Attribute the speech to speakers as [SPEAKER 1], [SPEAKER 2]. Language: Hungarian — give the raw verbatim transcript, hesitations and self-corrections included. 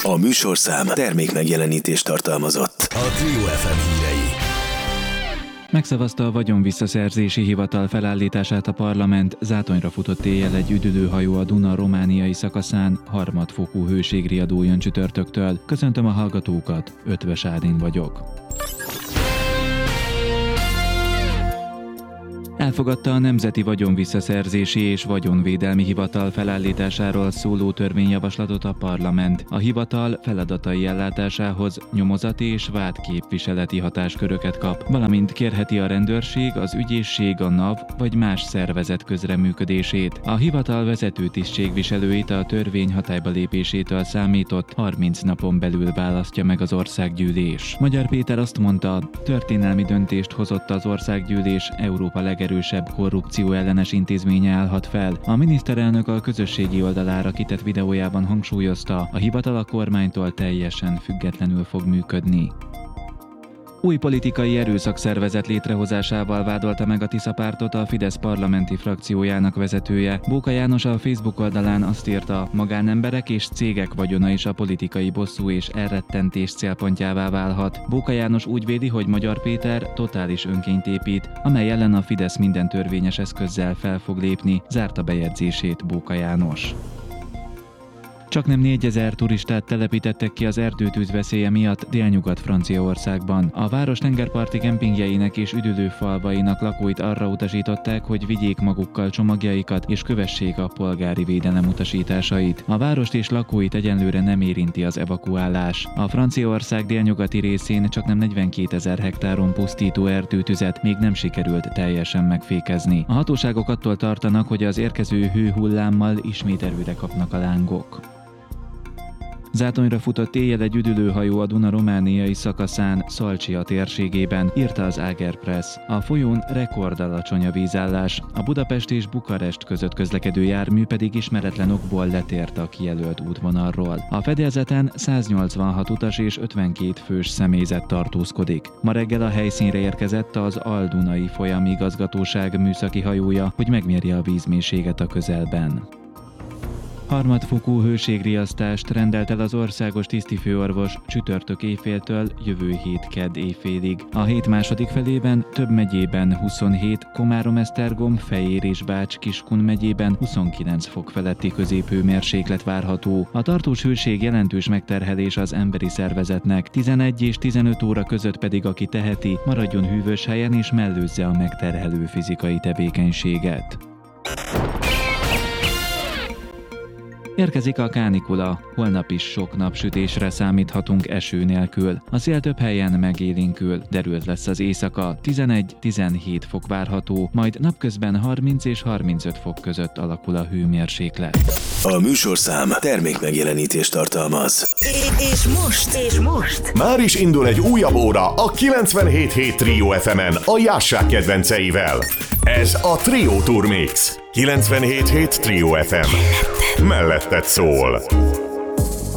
[SPEAKER 1] A műsorszám termék megjelenítést tartalmazott. A Trio ef em hírei.
[SPEAKER 2] Megszavazta a vagyonvisszaszerzési hivatal felállítását a parlament, zátonyra futott éjjel egy üdülőhajó a Duna romániai szakaszán, harmadfokú hőségriadó jön csütörtöktől. Köszöntöm a hallgatókat, Ötvös Ádin vagyok. Elfogadta a Nemzeti Vagyonvisszaszerzési és Vagyonvédelmi Hivatal felállításáról szóló törvényjavaslatot a parlament. A hivatal feladatai ellátásához nyomozati és vádképviseleti hatásköröket kap, valamint kérheti a rendőrség, az ügyészség, a NAV vagy más szervezet közreműködését. A hivatal vezető tisztségviselőit a törvény hatályba lépésétől számított harminc napon belül választja meg az országgyűlés. Magyar Péter azt mondta, történelmi döntést hozott az országgyűlés, Európa legerősebb korrupció ellenes intézménye állhat fel. A miniszterelnök a közösségi oldalára kitett videójában hangsúlyozta, a hivatal a kormánytól teljesen függetlenül fog működni. Új politikai erőszakszervezet létrehozásával vádolta meg a Tisza pártot a Fidesz parlamenti frakciójának vezetője. Bóka János a Facebook oldalán azt írta, magánemberek és cégek vagyona is a politikai bosszú és elrettentés célpontjává válhat. Bóka János úgy véli, hogy Magyar Péter totális önkényt épít, amely ellen a Fidesz minden törvényes eszközzel fel fog lépni, zárta bejegyzését Bóka János. Csaknem négyezer turistát telepítettek ki az erdőtűz veszélye miatt Délnyugat-Franciaországban. A város tengerparti kempingjeinek és üdülőfalvainak lakóit arra utasították, hogy vigyék magukkal csomagjaikat és kövessék a polgári védelem utasításait. A várost és lakóit egyenlőre nem érinti az evakuálás. A Franciaország délnyugati részén csaknem negyvenkétezer hektáron pusztító erdőtüzet még nem sikerült teljesen megfékezni. A hatóságok attól tartanak, hogy az érkező hőhullámmal ismét erőre kapnak a lángok. Zátonyra futott éjjel egy üdülőhajó a Duna romániai szakaszán, Szalcsia térségében, írta az Ágerpress. A folyón rekordalacsony a vízállás, a Budapest és Bukarest között közlekedő jármű pedig ismeretlen okból letért a kijelölt útvonalról. A fedélzeten száznyolcvanhat utas és ötvenkét fős személyzet tartózkodik. Ma reggel a helyszínre érkezett az Al-Dunai folyamigazgatóság műszaki hajója, hogy megmérje a vízmélységet a közelben. Harmadfokú hőségriasztást rendelt el az országos tisztifőorvos csütörtök éjféltől jövő hét kedd éjfélig. A hét második felében több megyében huszonhét, Komárom-Esztergom, Fejér és Bács-Kiskun megyében huszonkilenc fok feletti középhőmérséklet várható. A tartós hőség jelentős megterhelés az emberi szervezetnek, tizenegy és tizenöt óra között pedig aki teheti, maradjon hűvös helyen és mellőzze a megterhelő fizikai tevékenységet. Érkezik a kánikula, holnap is sok napsütésre számíthatunk eső nélkül. A szél több helyen megélénkül, derült lesz az éjszaka, tizenegy-tizenhét fok várható, majd napközben harminc és harmincöt fok között alakul a hőmérséklet.
[SPEAKER 1] A műsorszám termék megjelenítést tartalmaz.
[SPEAKER 3] És most, és most
[SPEAKER 4] már is indul egy újabb óra a kilencvenhét hét Trio ef emen a Jássák kedvenceivel. Ez a Trio Tour Mix. kilencvenhét hét Trio ef em. Melletted szól.